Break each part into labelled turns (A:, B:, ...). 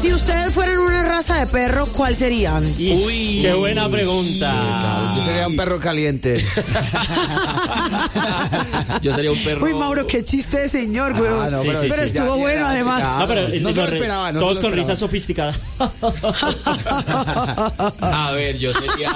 A: Si ustedes fueran una raza de perro, ¿cuál serían?
B: Uy, qué buena pregunta.
C: Claro, yo sería un perro caliente.
B: Yo sería un perro.
A: Uy, Mauro, qué chiste de señor, güey.
C: No,
B: Sí,
C: pero,
B: sí, sí.
A: estuvo bueno, además.
B: No, pero
C: no se lo esperaba, no
B: todos
C: se lo
B: con risa
C: esperaba.
B: sofisticada.
D: A ver, yo sería.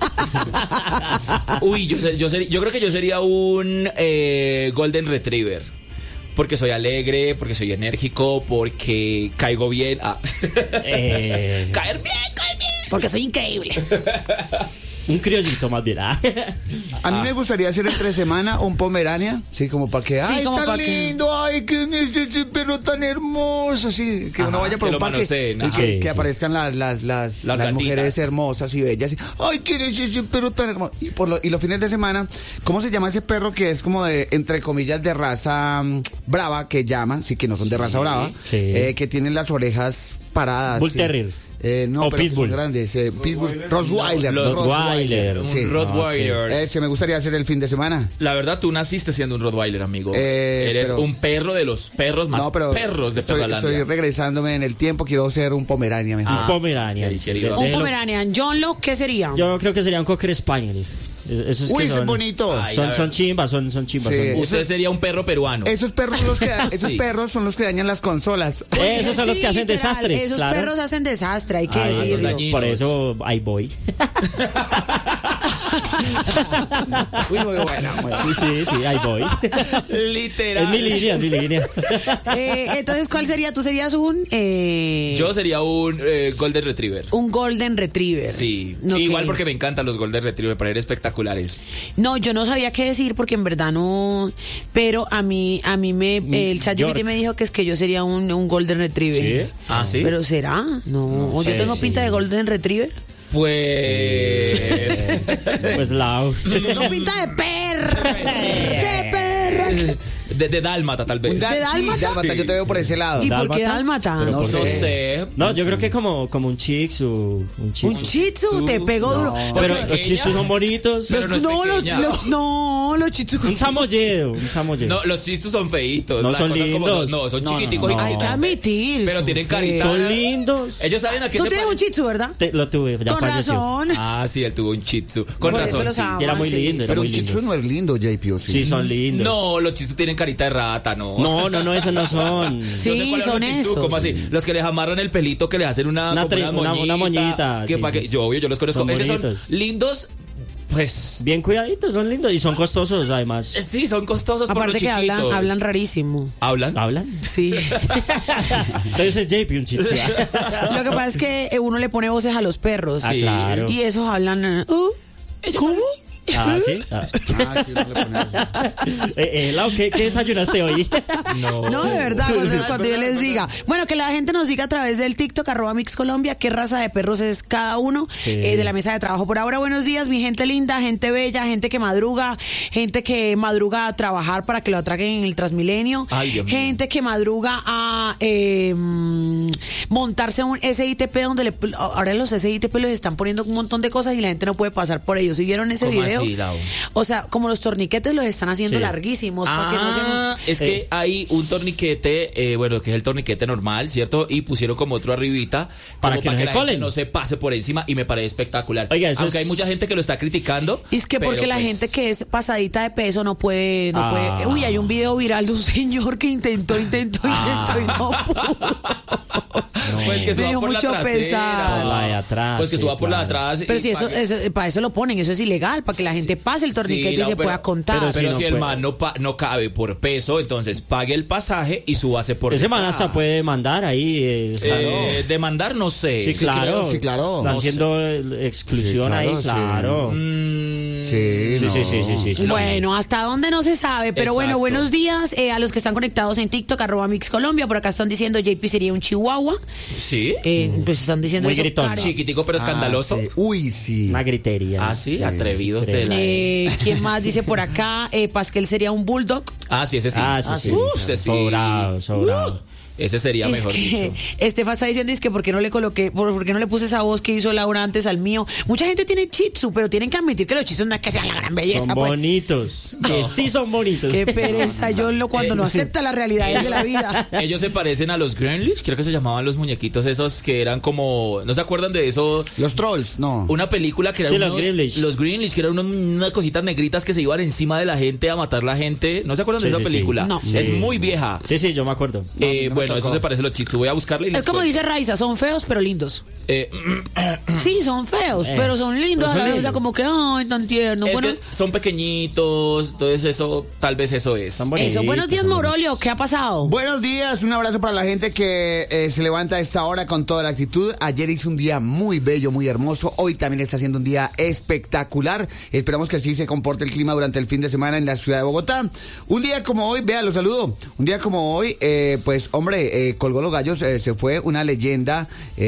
D: Uy, yo creo que yo sería un Golden Retriever. Porque soy alegre, porque soy enérgico, porque caigo bien. Caer bien.
A: Porque soy increíble.
B: Un criollito más bien.
C: A mí me gustaría ser entre semana un Pomerania, sí, como para que, ay,
A: como
C: tan
A: pa' que-
C: lindo, ay, que es ese perro tan hermoso, así, que uno vaya por
D: que
C: un
D: lo
C: parque
D: manoseen,
C: y
D: ajá.
C: que
B: Sí.
C: aparezcan las
D: gatitas.
C: mujeres hermosas y bellas, y, ay, ¿quién es ese perro tan hermoso? Y los fines de semana, ¿cómo se llama ese perro que es como de, entre comillas, de raza brava, que llaman, sí, que no son de raza brava,
B: Sí.
C: que tienen las orejas paradas?
B: Bull
C: sí.
B: Terrier.
C: No,
B: O
C: pero que
B: Pitbull.
C: son grandes, Pitbull, Rottweiler,
B: Rottweiler.
D: Un
C: sí.
D: Rottweiler.
C: Ese me gustaría hacer el fin de semana.
D: La verdad, tú naciste siendo un Rottweiler, amigo. Eres
C: pero-
D: un perro de los perros más perros de
C: estoy
D: Perralandia.
C: regresándome en el tiempo, quiero ser un Pomerania mejor.
B: Un Pomerania.
D: qué querido.
A: Un
B: Déjelo.
A: Pomeranian. John Locke, ¿qué sería?
B: Yo creo que sería un Cocker Spaniel. Esos
C: Uy,
B: que
C: ese es bonito.
D: Ay,
B: Son chimbas, son chimbas.
C: Sí.
D: Usted sería un perro peruano.
C: Esos perros
D: Sí.
C: perros son los que dañan las consolas.
B: Esos son los que hacen
A: literal,
B: desastres.
A: Esos
B: claro.
A: perros hacen desastre, hay que
B: Ay,
D: son
A: decirlo.
D: dañinos.
B: Por eso ahí voy.
C: Uy, muy buena. Muy buena.
B: Sí, ahí voy.
D: Literal.
B: Es mi línea.
A: Entonces, ¿cuál sería? ¿Tú serías un
D: Yo sería un Golden Retriever.
A: un Golden Retriever?
D: Sí,
A: Ok.
D: igual porque me encantan los Golden Retriever, me parecen espectaculares.
A: No, yo no sabía qué decir porque en verdad no. Pero a mí el ChatGPT
B: York.
A: me dijo que es que yo sería un Golden Retriever.
B: ¿Sí?
D: Ah, ¿sí?
A: Pero será, no. ¿O yo
B: sé,
A: tengo
B: sí.
A: pinta de Golden Retriever?
D: Pues.
B: Pues Lau.
A: Tengo pinta de perra. ¡Qué perra!
D: De dálmata, tal vez.
A: ¿De dálmata?
C: Sí, dálmata, yo te veo por ese lado.
A: ¿Y por qué
B: ¿Dálmata?
A: dálmata?
B: Pero
C: No
B: ¿por
D: No
B: qué?
D: sé.
B: No, yo creo que como un Shih Tzu. Un Shih
A: Un
B: Tzu.
A: Shih Tzu, te pegó duro.
B: Pero
D: ¿Pequeña?
B: los Shih Tzus son bonitos.
D: Pero no es pequeña.
A: Los Shih Tzu.
B: Un samoyedo.
D: No, los chistos son feitos.
B: No
D: las
B: son
D: cosas como
B: lindos.
D: no, son
C: No,
D: chiquiticos
C: no,
D: y
C: no.
A: Hay que
D: cositas.
A: admitir.
D: Pero
A: son
D: tienen
A: feos.
D: carita.
B: Son lindos.
D: Ellos saben a qué
A: Tú
D: se
A: tienes un
D: parece.
A: Shih Tzu, ¿verdad?
B: Lo tuve, ya
A: Con
B: falleció.
A: razón.
D: Ah, sí, él tuvo un Shih Tzu. Con
A: Por eso
D: razón,
A: los
D: sí.
A: amo.
B: Y era muy
A: sí.
B: lindo, era
C: Pero
B: muy
C: un Shih Tzu
B: lindo.
C: no es lindo, JP, ¿o sí?
B: Sí, son lindos.
D: No, los Shih Tzu tienen carita de rata, no.
B: No, esos no son.
D: No sé
A: Sí,
D: cuáles
A: son
D: los Shih Tzu,
A: esos.
D: ¿cómo así? Los que les amarran el pelito, que les hacen una
B: moñita,
D: Que
B: sí,
D: pa' que,
B: sí.
D: yo, obvio, yo los conozco.
B: Son
D: Es que son
B: bonitos.
D: lindos, pues.
B: Bien cuidaditos, son lindos y son costosos además.
D: Sí, son costosos por
A: Aparte
D: los
A: que
D: chiquitos.
A: hablan rarísimo.
D: ¿Hablan?
B: ¿Hablan?
A: Sí.
B: Entonces es JP un Shih Tzu.
A: Lo que pasa es que uno le pone voces a los perros.
B: Ah,
D: Sí.
B: claro.
A: Y esos hablan. ¿Cómo?
B: Ah, ¿sí? Ah.
C: Ah, sí, no le pones.
B: Lau, ¿qué desayunaste hoy?
A: No, de verdad, cuando yo les diga. Bueno, que la gente nos siga a través del TikTok, @MixColombia, qué raza de perros es cada uno,
B: Sí.
A: de la mesa de trabajo. Por ahora, buenos días, mi gente linda, gente bella, gente que madruga a trabajar para que lo atraquen en el Transmilenio,
D: Ay, Dios mío.
A: gente que madruga a montarse un SITP donde ahora los SITP les están poniendo un montón de cosas y la gente no puede pasar por ellos. ¿Sí vieron ese
D: ¿Cómo
A: video?
D: así, Lau?
A: O sea, como los torniquetes los están haciendo
B: Sí.
A: larguísimos para que no se...
D: Ah, es que hay un torniquete, bueno, que es el torniquete normal, ¿cierto? Y pusieron como otro arribita
B: Para
D: como
B: que no se
D: la gente
B: colen.
D: no se pase por encima y me parece espectacular.
B: Oiga, eso
D: aunque
B: es-
D: hay mucha gente que lo está criticando.
A: Es que porque
D: pero,
A: la
D: pues,
A: gente que es pasadita de peso no puede.
B: Ah.
A: Uy, hay un video viral de un señor que intentó y no pudo.
D: Pues que
A: Me
D: suba
A: dio
D: por la
A: mucho
D: trasera.
A: pesar.
B: Por la de atrás,
D: Pues que
B: sí,
D: suba por la de
B: claro.
D: atrás.
A: Pero
D: y
A: si eso,
D: pague.
A: para eso lo ponen, eso es ilegal, para que la gente pase el torniquete
D: Sí,
A: y se
D: pero-
A: pueda contar.
D: Pero
B: no
D: si el
B: puede.
D: man no cabe por peso, entonces pague el pasaje y súbase por
B: Ese man
D: detrás.
B: hasta puede mandar ahí.
D: Demandar, no sé.
B: Sí, claro.
C: Sí, claro.
B: Están
D: No
B: haciendo exclusión
C: Sí, claro,
B: ahí,
C: sí.
B: claro.
C: Sí, no.
B: Sí.
A: Bueno, hasta dónde no se sabe, pero bueno,
D: Exacto.
A: buenos días a los que están conectados en TikTok, @MixColombia. Por acá están diciendo JP sería un chihuahua.
D: Sí.
A: Pues están diciendo
B: Muy
A: eso,
B: gritón.
A: Karen.
D: Chiquitico pero escandaloso.
C: Ah, sí. Uy, sí.
B: Una gritería.
D: Ah, sí, atrevidos de la...
A: ¿Quién más dice por acá? Pascal sería un bulldog.
D: Ah, sí, ese sí.
B: Ah, sí.
D: Ese sí.
B: Sobrado.
D: Ese sería
A: Es
D: mejor
A: que
D: dicho.
A: Estefa está diciendo es que por qué no le coloqué, por qué no le puse esa voz que hizo Laura antes al mío. Mucha gente tiene Shih Tzu, pero tienen que admitir que los Shih Tzus no es que sean la gran belleza.
B: Son
A: pues.
B: bonitos. Que sí son bonitos.
A: Qué pereza, cuando no acepta las realidades de la vida.
D: Ellos se parecen a los Gremlins, creo que se llamaban los muñequitos esos que eran como, ¿no se acuerdan de eso?
C: Los trolls, no.
D: Una película que era
B: Sí, los Gremlins.
D: Los Gremlins, que eran unas cositas negritas que se iban encima de la gente a matar la gente. ¿No se acuerdan de
B: Sí,
D: esa
B: sí, sí.
D: película?
A: No.
D: Es
B: Sí.
D: muy vieja.
B: Sí, yo me acuerdo.
D: Bueno, eso se parece a los Shih Tzu. Voy a buscarla y les
A: Es como
D: cuento.
A: dice Raiza, son feos pero lindos. Sí, son feos, pero son lindos.
B: Pero son
A: a la vez, o sea,
B: lindos.
A: como que, ay, tan tierno.
D: Es
A: Bueno,
D: que son pequeñitos, entonces eso, tal vez eso es.
B: Son bonitos.
A: eso. Buenos días,
B: son bonitos.
A: Maurolio. ¿Qué ha pasado?
C: Buenos días, un abrazo para la gente que se levanta a esta hora con toda la actitud. Ayer hizo un día muy bello, muy hermoso. Hoy también está siendo un día espectacular. Esperamos que así se comporte el clima durante el fin de semana en la ciudad de Bogotá. Un día como hoy, vea, lo saludo. Un día como hoy, pues hombre, colgó los gallos, se fue una leyenda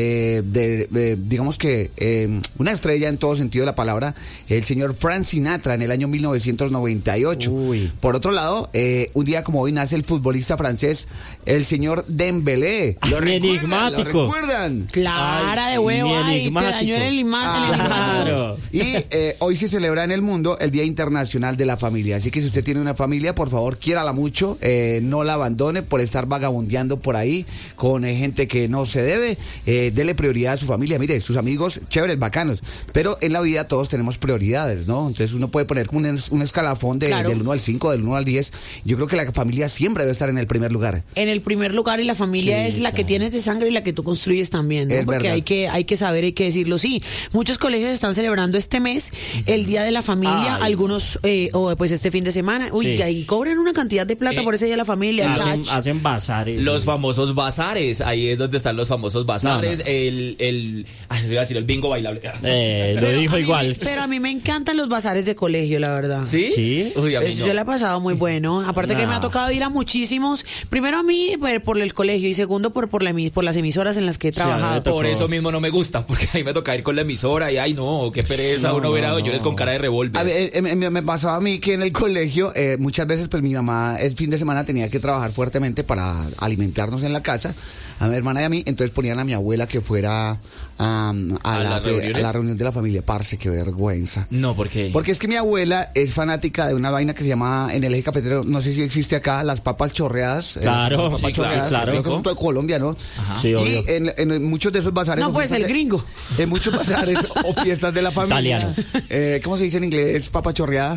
C: digamos que una estrella en todo sentido de la palabra, el señor Frank Sinatra en el año 1998.
B: Uy.
C: Por otro lado, un día como hoy nace el futbolista francés, el señor Dembélé. ¿Lo
B: Mi
C: recuerdan?
B: enigmático.
C: ¿Lo recuerdan?
A: Clara
B: Ay,
A: de huevo,
B: mi
A: ay, te
B: enigmático.
A: dañó el enigmático.
B: Claro.
C: Y hoy se celebra en el mundo el Día Internacional de la Familia. Así que si usted tiene una familia, por favor, quiérala mucho, no la abandone por estar vagabundeando por ahí con gente que no se debe. Dele prioridad a su familia. Mire, sus amigos, chéveres, bacanos. Pero en la vida todos tenemos prioridades, ¿no? Entonces uno puede poner un escalafón
A: Claro.
C: del 1 al 5, del 1 al 10. Yo creo que la familia siempre debe estar en el primer lugar.
A: En el primer lugar, y la familia
B: Sí,
A: es la que
B: claro.
A: tienes de sangre y la que tú construyes también, ¿no?
C: Es
A: Porque
C: verdad.
A: hay que saber, hay que decirlo. Sí, muchos colegios están celebrando este mes el Día de la Familia,
B: Ay.
A: algunos, o pues este fin de semana. Uy,
B: Sí.
A: y cobran una cantidad de plata por ese Día de la Familia.
B: Hacen bazares.
D: Los famosos bazares, ahí es donde están los famosos bazares,
B: No, no.
D: se iba a decir el bingo bailable.
B: Lo dijo igual.
A: Pero a mí me encantan los bazares de colegio, la verdad.
D: ¿Sí?
B: Sí.
D: Uy, a mí
A: Eso
D: no.
A: yo la he pasado muy bueno. Aparte que
B: No.
A: me ha tocado ir a muchísimos. Primero a mí por el colegio y segundo por las emisoras en las que he
B: Sí, a mí me
A: trabajado.
B: tocó.
D: Por eso mismo no me gusta, porque ahí me toca ir con la emisora y ay no, qué pereza,
B: No,
D: uno ver a
B: no,
D: doñores
B: no.
D: con cara de revólver.
C: A ver, me pasaba a mí que en el colegio muchas veces pues mi mamá el fin de semana tenía que trabajar fuertemente para alimentarnos en la casa, a mi hermana y a mí, entonces ponían a mi abuela que fuera a
D: las reuniones?
C: la reunión de la familia. Parce, qué vergüenza.
D: No, ¿por qué?
C: Porque es que mi abuela es fanática de una vaina que se llama en el eje cafetero, no sé si existe acá, las papas chorreadas.
B: Claro,
C: las papas
B: sí, claro,
C: chorreadas, creo que son todo de Colombia, ¿no?
B: Sí,
C: Y
B: obvio.
C: en muchos de esos bazares.
A: No,
C: o
A: pues,
C: fiestas
A: el gringo.
C: En muchos bazares o fiestas de la familia.
B: Italiano.
C: ¿Cómo se dice en inglés? Papa chorreada.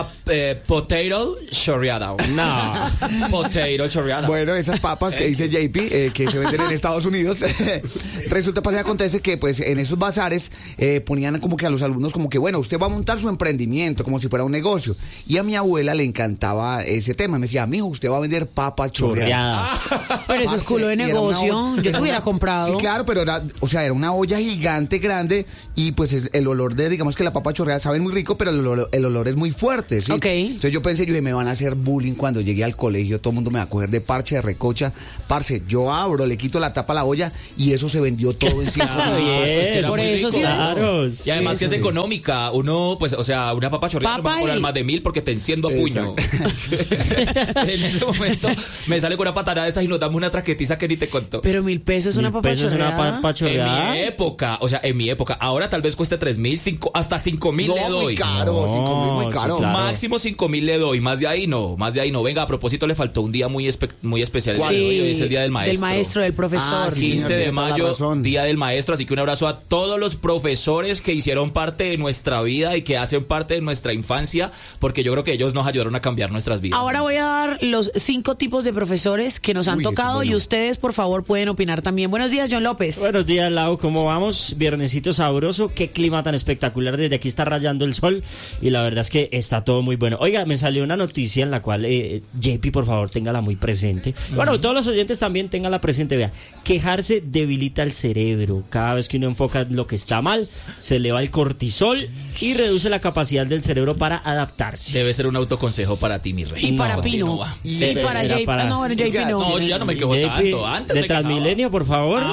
D: Potato chorreada.
B: No.
D: Potato chorreada.
C: Bueno, esas papas que dice JP, que se venden en Estados Unidos, resulta, pasa y acontece que pues en esos bazares ponían como que a los alumnos como que, bueno, usted va a montar su emprendimiento como si fuera un negocio. Y a mi abuela le encantaba ese tema. Me decía, mijo, usted va a vender papas chorreadas.
B: Chorreada.
A: Pero eso es
C: Parce,
A: culo de
C: y era una
A: negocio.
C: olla-
A: Yo te
C: era
A: hubiera
C: una-
A: comprado.
C: Sí, claro, pero era, o sea, era una olla gigante, grande, y pues el olor de, digamos que la papa chorreada sabe muy rico, pero el olor es muy fuerte, ¿sí?
A: Ok.
C: Entonces yo pensé, yo dije, me van a hacer bullying cuando llegué al colegio, todo el mundo me va a coger de parche, de recocha. Parce, yo abro, le quito la tapa a la olla, y eso se vendió todo en 5
B: Claro,
C: minutos.
B: bien.
D: Es que era
A: Por
D: muy
A: eso
D: rico.
A: sí es.
B: Claro.
D: Y además que es económica. Uno, pues, o sea, una papa chorreada no
A: Papa
D: va a cobrar
A: y-
D: más de 1.000 porque te enciendo a puño. En ese momento me sale con una patada de esas y nos damos una traquetiza que ni te contó.
A: Pero 1.000 pesos una
B: 1.000
A: papa
B: pesos una
A: chorreada.
B: papa
D: En
B: chorreada.
D: mi época, o sea, en mi época, ahora tal vez cueste 3.000, hasta 5.000
C: No,
D: le doy.
C: muy caro,
B: No,
C: 5.000 muy
B: sí,
C: caro.
B: claro.
D: Máximo 5.000 le doy, más de ahí no, más de ahí no. Venga, a propósito le faltó un día muy especial.
A: Sí,
D: Hoy es el día del maestro.
A: Del maestro, del profesor.
C: Ah, sí,
D: 15
C: señor,
D: de
C: tiene toda la
D: mayo,
C: razón.
D: Día del Maestro, así que un abrazo a todos los profesores que hicieron parte de nuestra vida y que hacen parte de nuestra infancia, porque yo creo que ellos nos ayudaron a cambiar nuestras vidas.
A: Ahora voy a dar los 5 tipos de profesores que nos han
C: Uy, eso es
A: tocado
C: bueno.
A: y ustedes, por favor, pueden opinar también. Buenos días, John López.
B: Buenos días, Lau, ¿cómo vamos? Viernesito sabroso, qué clima tan espectacular, desde aquí está rayando el sol y la verdad es que está todo muy bueno. Oiga, me salió una noticia en la cual, JP, por favor, téngala muy presente. Bueno, todos los oyentes también ténganla presente, vea, quejarse debilita el cerebro, cada vez que uno enfoca lo que está mal, se eleva el cortisol y reduce la capacidad del cerebro para adaptarse.
D: Debe ser un autoconsejo para ti, mi rey.
A: Y para
D: No,
A: Pino.
D: no va.
A: Y para
B: Era
A: JP.
B: para-
A: No, bueno, JP no.
D: No, ya no me quejo
B: JP,
D: tanto. Antes
B: de
D: me quejaba.
B: Transmilenio, por favor.
D: Ah,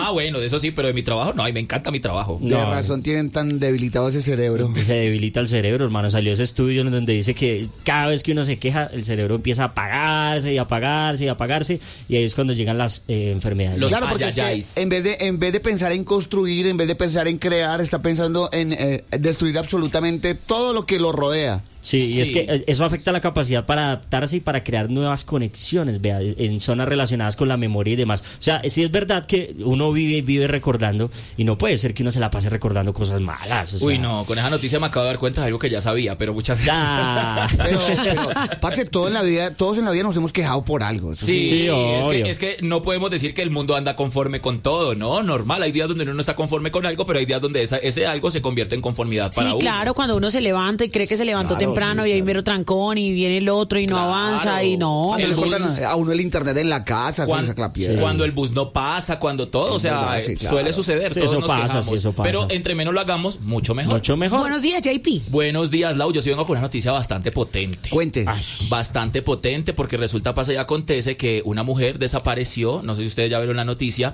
D: bueno, de eso sí, pero de mi trabajo no, y me encanta mi trabajo.
C: De razón tienen tan debilitado ese cerebro.
B: Se debilita el cerebro, hermano. Salió ese estudio en donde dice que cada vez que uno se queja, el cerebro empieza a apagarse y apagarse y apagarse, y ahí es cuando llegan las enfermedades.
C: Claro, porque es que en vez de pensar en construir, en vez de pensar en crear, está pensando en destruir absolutamente todo lo que lo rodea.
B: Sí, y es que eso afecta la capacidad para adaptarse y para crear nuevas conexiones, vea, en zonas relacionadas con la memoria y demás. O sea, sí es verdad que uno vive recordando, y no puede ser que uno se la pase recordando cosas malas. O sea.
D: Uy, no, con esa noticia me acabo de dar cuenta de algo que ya sabía, pero muchas gracias.
C: Pero parce, todos en la vida nos hemos quejado por algo.
D: Sí, es que no podemos decir que el mundo anda conforme con todo, ¿no? Normal, hay días donde uno no está conforme con algo, pero hay días donde ese algo se convierte en conformidad para uno.
A: Sí, claro, cuando uno se levanta y cree que se levantó temprano y hay mero trancón y viene el otro y no avanza y no.
C: Le cortan a uno el internet en la casa,
D: cuando el bus no pasa, cuando todo, o sea, suele suceder, todos nos quejamos.
B: Eso pasa.
D: Pero entre menos lo hagamos, mucho mejor.
B: Mucho mejor.
A: Buenos días, JP.
D: Buenos días, Lau. Yo sí vengo con una noticia bastante potente.
C: Cuente.
D: Bastante potente, porque resulta, pasa y acontece que una mujer desapareció, no sé si ustedes ya vieron la noticia,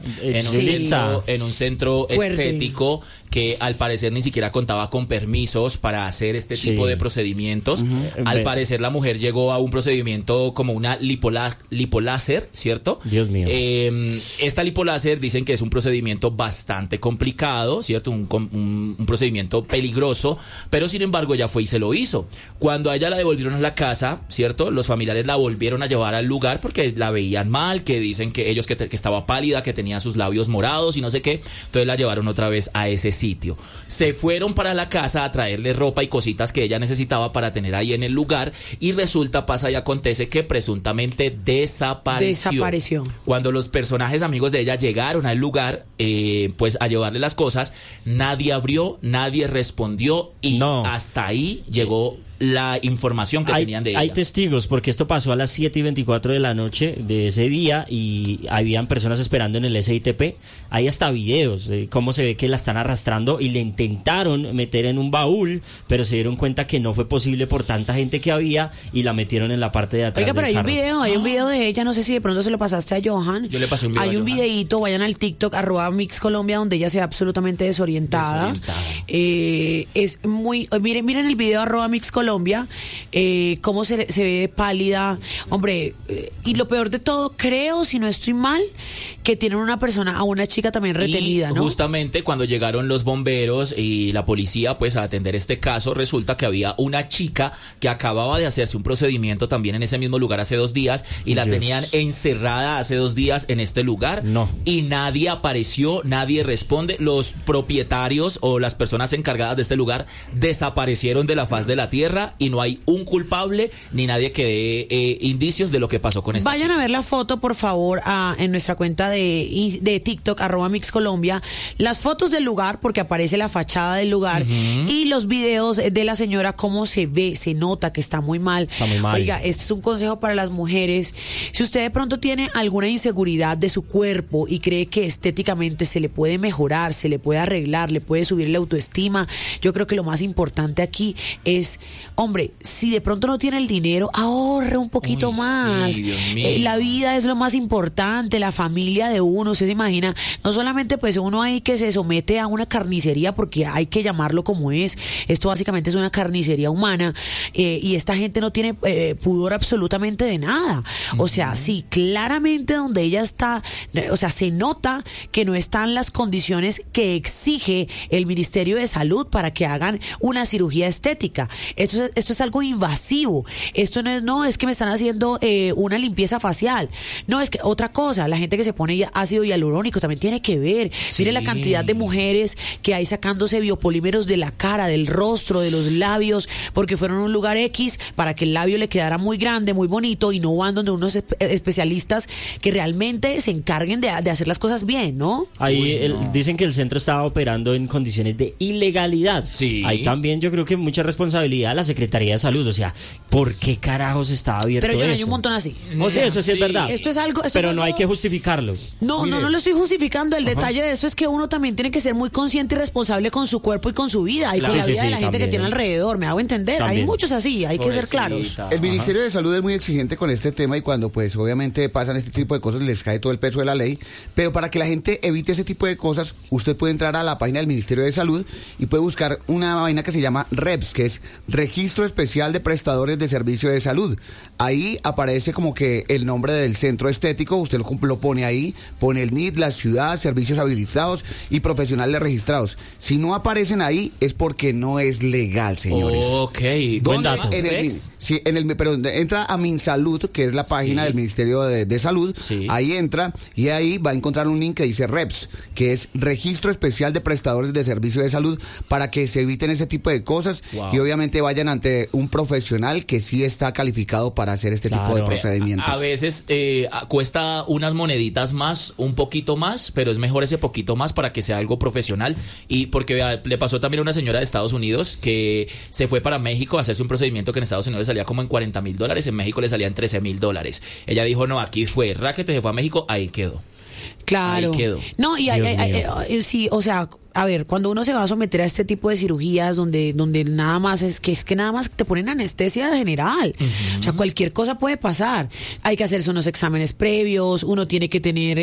D: en un centro estético que al parecer ni siquiera contaba con permisos para hacer este tipo de procedimientos. Al parecer la mujer llegó a un procedimiento como una lipoláser, ¿cierto?
B: Dios mío.
D: Esta lipoláser dicen que es un procedimiento bastante complicado, ¿cierto? Un procedimiento peligroso, pero sin embargo ella fue y se lo hizo. Cuando a ella la devolvieron a la casa, ¿cierto? Los familiares la volvieron a llevar al lugar porque la veían mal, que dicen que ellos que estaba pálida, que tenía sus labios morados y no sé qué. Entonces la llevaron otra vez a ese sitio. Se fueron para la casa a traerle ropa y cositas que ella necesitaba para tener ahí en el lugar, y resulta, pasa y acontece que presuntamente desapareció. Cuando los personajes amigos de ella llegaron al lugar, pues a llevarle las cosas, nadie abrió, nadie respondió, y hasta ahí llegó la información que tenían de ella.
B: Hay testigos, porque esto pasó a las 7:24 de la noche de ese día y habían personas esperando en el SITP. Hay hasta videos de cómo se ve que la están arrastrando y le intentaron meter en un baúl, pero se dieron cuenta que no fue posible por tanta gente que había y la metieron en la parte de atrás.
A: Oiga, pero
B: del
A: carro. Hay un video de ella, no sé si de pronto se lo pasaste a Johan.
D: Yo le pasé un video.
A: Hay un videíto, vayan al TikTok @MixColombia, donde ella se ve absolutamente desorientada. Es muy, miren el video @MixColombia, cómo se ve pálida, hombre, y lo peor de todo, creo, si no estoy mal, que tienen a una chica también retenida, ¿no?
D: Justamente cuando llegaron los bomberos y la policía, pues a atender este caso, resulta que había una chica que acababa de hacerse un procedimiento también en ese mismo lugar hace 2 días, y la tenían encerrada hace 2 días en este lugar, y nadie apareció, nadie responde. Los propietarios o las personas encargadas de este lugar desaparecieron de la faz de la tierra, y no hay un culpable ni nadie que dé indicios de lo que pasó con esta
A: chica. A ver la foto, por favor, en nuestra cuenta de TikTok @MixColombia, las fotos del lugar, porque aparece la fachada del lugar, y los videos de la señora, cómo se ve, se nota que está muy mal.
B: Está muy mal.
A: Oiga, este es un consejo para las mujeres. Si usted de pronto tiene alguna inseguridad de su cuerpo y cree que estéticamente se le puede mejorar, se le puede arreglar, le puede subir la autoestima, yo creo que lo más importante aquí es, hombre, si de pronto no tiene el dinero, ahorre un poquito más.
D: Sí, Dios mío.
A: La vida es lo más importante, la familia de uno. Usted se imagina, no solamente pues uno ahí que se somete a una carnicería, porque hay que llamarlo como es. Esto básicamente es una carnicería humana, y esta gente no tiene pudor absolutamente de nada. O sea, sí, claramente donde ella está, o sea, se nota que no están las condiciones que exige el Ministerio de Salud para que hagan una cirugía estética. Esto es algo invasivo. Esto no es que me están haciendo una limpieza facial. No, es que otra cosa, la gente que se pone ácido hialurónico también tiene que ver.
D: Sí.
A: Mire la cantidad de mujeres que hay sacándose biopolímeros de la cara, del rostro, de los labios, porque fueron a un lugar X para que el labio le quedara muy grande, muy bonito, y no van donde unos especialistas que realmente se encarguen de hacer las cosas bien, ¿no?
B: Ahí dicen que el centro estaba operando en condiciones de ilegalidad.
D: Sí.
B: Ahí también yo creo que mucha responsabilidad de la Secretaría de Salud. O sea, ¿por qué carajos estaba abierto
A: Pero yo
B: eso?
A: hay un montón así.
B: O sea, eso sí es verdad.
A: Esto es algo.
B: Pero no hay que justificarlo.
A: No lo estoy justificando. El detalle de eso es que uno también tiene que ser muy consciente y responsable con su cuerpo y con su vida, y con la vida de la gente que tiene alrededor. ¿Me hago entender? ver, hay
B: También.
A: muchos así, hay que ser claros.
D: Pobrecita.
C: El Ministerio de Salud es muy exigente con este tema y cuando pues obviamente pasan este tipo de cosas les cae todo el peso de la ley, pero para que la gente evite ese tipo de cosas, usted puede entrar a la página del Ministerio de Salud y puede buscar una vaina que se llama REPS, que es Registro Especial de Prestadores de Servicio de Salud. Ahí aparece como que el nombre del centro estético, usted lo pone ahí, pone el NID, la ciudad, servicios habilitados y profesionales registrados. Si no aparecen ahí es porque no es legal, señores.
D: Ok,
C: ¿Dónde?
B: buen dato.
C: En el, sí, pero entra a MinSalud, que es la página
D: Sí.
C: del Ministerio de Salud.
D: Sí.
C: Ahí entra y ahí va a encontrar un link que dice REPS, que es Registro Especial de Prestadores de Servicio de Salud, para que se eviten ese tipo de cosas
D: Wow.
C: y obviamente vayan ante un profesional que sí está calificado para hacer este tipo de
B: Claro.
C: procedimientos.
D: A veces cuesta unas moneditas más, un poquito más, pero es mejor ese poquito más para que sea algo profesional. Y porque vea, le pasó también a una señora de Estados Unidos que se fue para México a hacerse un procedimiento que en Estados Unidos le salía como en $40,000, en México le salían $13,000. Ella dijo, no, aquí fue raquete, se fue a México, ahí quedó.
A: Claro.
D: Ahí quedó.
A: No, y
B: Dios mío.
A: sí, o sea, a ver, cuando uno se va a someter a este tipo de cirugías donde nada más es que nada más te ponen anestesia general. O sea, cualquier cosa puede pasar. Hay que hacerse unos exámenes previos, uno tiene que tener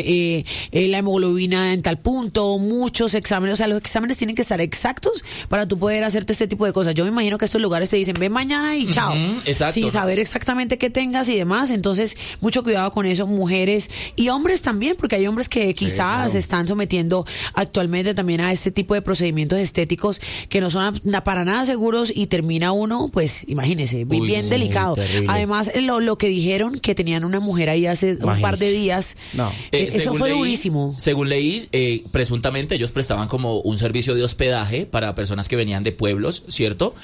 A: la hemoglobina en tal punto, muchos exámenes, o sea, los exámenes tienen que estar exactos para tú poder hacerte este tipo de cosas. Yo me imagino que estos lugares te dicen, ven mañana y chao.
D: exacto,
A: Sin
D: ¿no?
A: saber exactamente qué tengas y demás. Entonces, mucho cuidado con eso, mujeres y hombres también, porque hay hombres que quizás se están sometiendo actualmente también a este tipo de procedimientos estéticos que no son para nada seguros y termina uno, pues, imagínese,
D: Uy,
A: bien
D: sí,
A: delicado.
B: terrible.
A: Además, lo que dijeron que tenían una mujer ahí hace un par de días,
B: No.
A: eso
D: Según
A: fue
D: leí-
A: durísimo.
D: Según leí, presuntamente ellos prestaban como un servicio de hospedaje para personas que venían de pueblos, ¿cierto?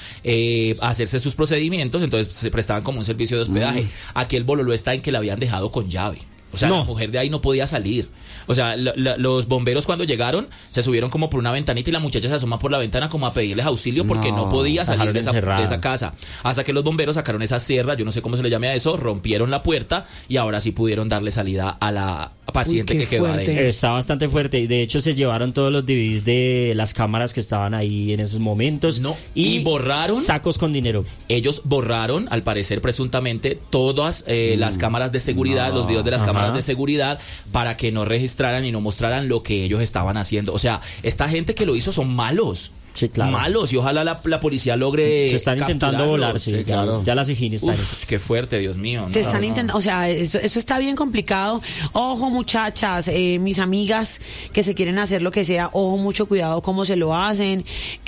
D: A hacerse sus procedimientos, entonces se prestaban como un servicio de hospedaje. Aquí el bololo está en que la habían dejado con llave. O sea,
B: No.
D: la mujer de ahí no podía salir. O sea, los bomberos cuando llegaron se subieron como por una ventanita y la muchacha se asoma por la ventana como a pedirles auxilio porque no podía salir
B: Dejaron encerrada.
D: de esa casa. Hasta que los bomberos sacaron esa sierra, yo no sé cómo se le llame a eso, rompieron la puerta y ahora sí pudieron darle salida a la paciente
A: Uy, qué
D: que quedó
A: fuerte.
D: adentro.
B: Está bastante fuerte y de hecho se llevaron todos los DVDs de las cámaras que estaban ahí en esos momentos.
D: No, y borraron.
B: Sacos con dinero.
D: Ellos borraron, al parecer presuntamente, todas las cámaras de seguridad, los videos de las
B: Ajá.
D: cámaras de seguridad, para que no registraran y no mostraran lo que ellos estaban haciendo. O sea, esta gente que lo hizo son malos.
B: Sí, claro.
D: Malos, y ojalá la policía logre
B: Se están intentando
D: capturarlos.
B: volar, sí,
C: Sí, claro.
B: ya las higienes están.
D: Uf, qué fuerte, Dios mío. ¿no?
A: Te están intentando, o sea, eso está bien complicado. Ojo, muchachas, mis amigas que se quieren hacer lo que sea, ojo, mucho cuidado cómo se lo hacen.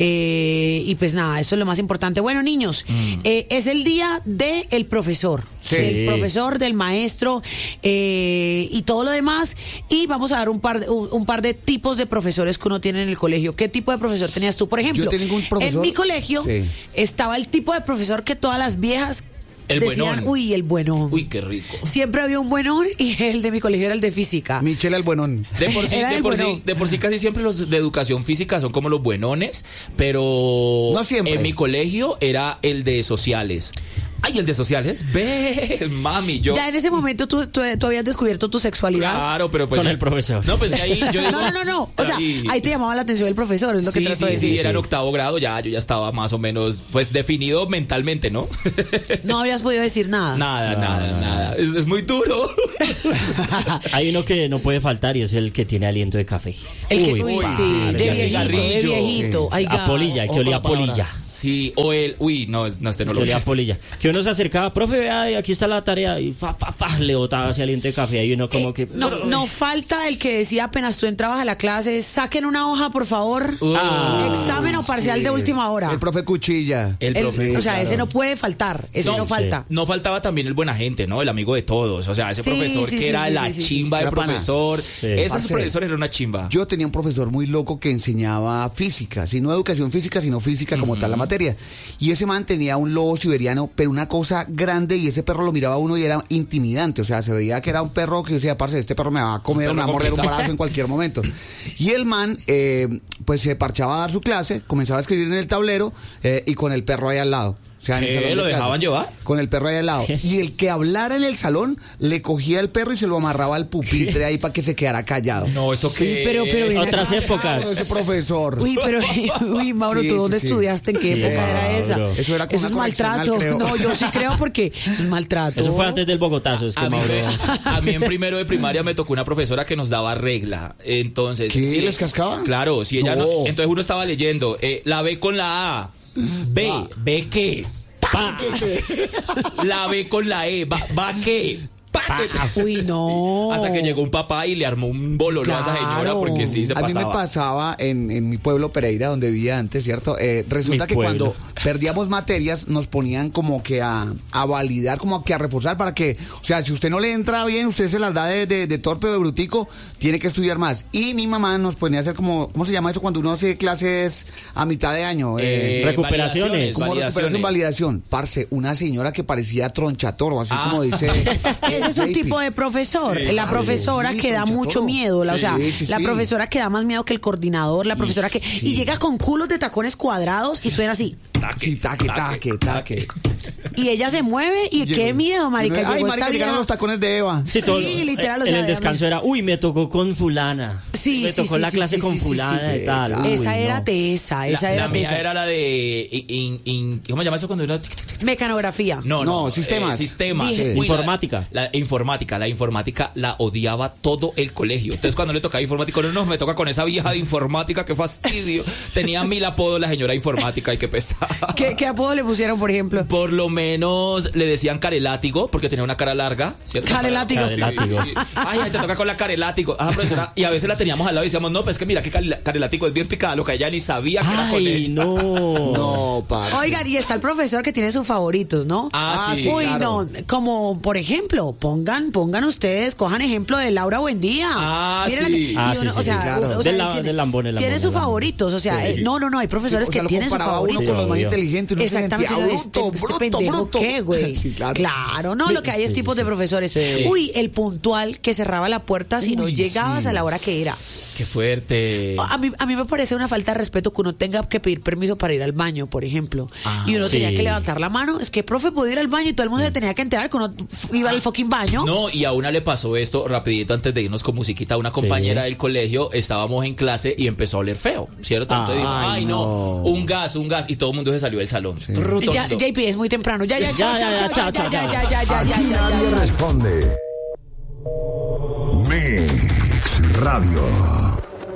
A: Y pues nada, eso es lo más importante. Bueno, niños, es el día del profesor,
C: Sí.
A: del profesor, del maestro y todo lo demás. Y vamos a dar un par de tipos de profesores que uno tiene en el colegio. ¿Qué tipo de profesor tenías tú? Por ejemplo,
C: Yo tenía un profesor-
A: en mi colegio
C: Sí.
A: estaba el tipo de profesor que todas las viejas
D: El
A: decían,
D: buenón.
A: uy, el buenón.
D: Uy, qué rico.
A: Siempre había un buenón y el de mi colegio era el de física.
C: Michelle el buenón.
D: De por sí,
A: Era el buenón.
D: de por sí casi siempre los de educación física son como los buenones, pero
C: No siempre.
D: en mi colegio era el de sociales. Ay, el de sociales, ve, mami, yo.
A: Ya en ese momento tú habías descubierto tu sexualidad.
D: Claro, pero pues
B: Con el profesor.
D: No, pues que ahí yo digo,
A: No. O sea, ahí te llamaba la atención el profesor, es lo que
D: sí,
A: trato de
D: sí,
A: decir.
D: sí, era en octavo grado, yo ya estaba más o menos pues definido mentalmente, ¿no?
A: No habías podido decir nada.
D: Nada. Es muy duro.
B: Hay uno que no puede faltar y es el que tiene aliento de café.
A: El que, uy, sí,
B: parce,
A: de
D: ya
A: viejito, de
D: cigarrillo.
A: viejito. Ay,
B: a polilla, que olía a
C: Otra palabra.
B: polilla.
D: Sí, o el, uy, no, este no
B: Que
D: lo
B: olía a
D: vi.
B: polilla. Que uno se acercaba, profe, vea, aquí está la tarea y le botaba ese aliento de café y uno como que...
A: No falta el que decía apenas tú entrabas a la clase, saquen una hoja, por favor. Examen o parcial de última hora.
C: El profe Cuchilla.
D: El profe.
A: O sea,
C: claro.
A: ese no puede faltar. Ese no falta.
D: No faltaba también el buena gente, ¿no? El amigo de todos. O sea, ese
A: Sí,
D: profesor
A: sí,
D: que
A: sí,
D: era
A: sí,
D: la
A: sí, sí,
D: chimba
C: sí.
D: del
C: Era pana.
D: profesor. Ese
C: Parce,
D: profesor era una chimba.
C: Yo tenía un profesor muy loco que enseñaba física, no educación física, sino física como tal la materia. Y ese man tenía un lobo siberiano, pero una cosa grande, y ese perro lo miraba a uno y era intimidante. O sea, se veía que era un perro que decía, parce, este perro me va a comer,
D: Un
C: me va a
D: perro
C: morder un
D: complicado.
C: brazo en cualquier momento. Y el man, pues se parchaba a dar su clase, comenzaba a escribir en el tablero y con el perro ahí al lado. O sea, en el salón de
D: ¿Lo
C: clase,
D: dejaban llevar?
C: con el perro ahí al lado. Y el que hablara en el salón le cogía el perro y se lo amarraba al pupitre ahí para que se quedara callado.
D: No, eso que...
A: pero ven
B: Otras
A: acá.
B: épocas.
C: Ese profesor.
A: Uy, pero, Mauro,
C: Sí,
A: ¿tú
C: sí,
A: dónde
C: sí.
A: estudiaste? ¿En qué
B: Sí,
A: época era esa?
B: Mauro.
C: Eso era con
A: Eso es
C: una
A: maltrato.
C: correccional, creo.
A: No, yo sí creo porque es maltrato.
B: Eso fue antes del Bogotazo, es que
D: A mí,
B: Mauro...
D: a mí en primero de primaria me tocó una profesora que nos daba regla. Entonces,
C: ¿Qué?
D: si
C: ¿Les cascaba?
D: Claro, si ella no.
C: No.
D: Entonces uno estaba leyendo la B con la A. B, ¿B qué? Pa. La B con la E, ¿va qué? Pa.
A: Uy, no.
D: Hasta que llegó un papá y le armó un bololo a esa señora
A: Claro.
D: porque sí se
C: A mí
D: pasaba.
C: me pasaba en mi pueblo Pereira, donde vivía antes, ¿cierto? Resulta
B: Mi
C: que
B: pueblo.
C: cuando perdíamos materias nos ponían como que a validar, como que a reforzar para que, o sea, si usted no le entra bien, usted se las da de torpe o de brutico, tiene que estudiar más. Y mi mamá nos ponía a hacer como, ¿cómo se llama eso cuando uno hace clases a mitad de año?
B: Recuperaciones.
C: Como recuperación, validación. Parce, una señora que parecía tronchatoro, así como dice.
A: Ese es un
C: JP.
A: tipo de profesor. La profesora
C: sí,
A: que da
C: concha
A: mucho
C: todo.
A: miedo. O sea,
C: Sí,
A: la
C: sí.
A: profesora que da más miedo que el coordinador. La profesora que. Y llega con culos de tacones cuadrados y suena así.
C: Sí, taque.
A: Y ella se mueve y qué miedo, marica.
C: Ay,
A: Llegó
C: marica,
A: esta
C: llegaron
A: vieja.
C: los tacones de Eva.
B: Sí, todo,
A: Sí, literal, o
B: en
A: sea,
B: el descanso era, uy, me tocó con fulana.
A: Sí,
B: me
A: sí,
B: tocó
A: sí,
B: la
A: sí,
B: clase
A: sí,
B: con
A: sí, sí,
B: fulana
C: sí,
B: y tal.
C: claro.
B: Uy,
A: Esa era
B: no.
A: tesa, esa
D: La
A: era
D: mía
A: tesa.
D: era la de... ¿Cómo se llama eso cuando era...?
A: Mecanografía.
C: No, sistemas.
D: Sistemas.
A: Dije.
D: Uy,
B: Informática.
D: La informática la odiaba todo el colegio. Entonces cuando le tocaba informática, no, me toca con esa vieja de informática, qué fastidio. Tenía 1000 apodos la señora informática y qué pesada.
A: ¿Qué apodo le pusieron, por ejemplo?
D: Por lo menos le decían carelátigo, porque tenía una cara larga, ¿cierto?
A: Carelátigo.
B: Carelátigo.
D: Ay, te toca con la carelátigo. Ah, profesora. Y a veces la teníamos al lado y decíamos, no, pues es que mira que carelátigo es bien picada, lo que ella ni sabía que era con
B: Ay,
D: ella.
B: no.
C: No, parce.
A: Oigan, y está el profesor que tiene sus favoritos, ¿no?
D: Ah, sí.
A: Uy,
C: claro.
A: no, como por ejemplo, pongan ustedes, cojan ejemplo de Laura Buendía.
D: Ah,
A: Miren
D: sí.
A: y
B: Ah,
A: uno,
B: sí,
A: o
B: sí,
A: sea,
C: claro.
A: o sea,
B: Del
A: él tiene,
B: del Lambón, el
A: tiene
B: Lambón,
A: sus
B: el Lambón.
A: favoritos, o sea,
D: Sí.
A: No, hay profesores
C: O sea,
A: que
C: lo
A: tienen sus
C: comparaba uno
A: favoritos.
C: con los más
B: obvio.
C: inteligentes. Uno se
A: Exactamente.
C: sentía
A: Este
C: bruto,
A: pendejo,
C: bruto.
A: ¿qué, güey?
C: Sí, claro.
A: No, lo que hay es tipos de profesores.
D: Sí.
A: Uy, el puntual que cerraba la puerta si no
C: Uy,
A: llegabas
C: sí.
A: a la hora que era.
D: Qué fuerte.
A: A mí me parece una falta de respeto que uno tenga que pedir permiso para ir al baño, por ejemplo. Y uno
B: sí.
A: tenía que levantar la mano. Es que, profe, puedo ir al baño y todo el mundo se tenía que enterar que uno iba al fucking baño.
D: No, y a una le pasó esto rapidito antes de irnos con musiquita. Una compañera del colegio, estábamos en clase y empezó a oler feo, ¿cierto? Entonces dijo,
C: Ay,
D: ay, no,
C: no.
D: un gas, y todo el mundo se salió del salón. Todo
A: Ya,
D: el mundo.
A: JP, es muy temprano. Ya,
B: chao,
E: Aquí nadie responde. Mix Radio.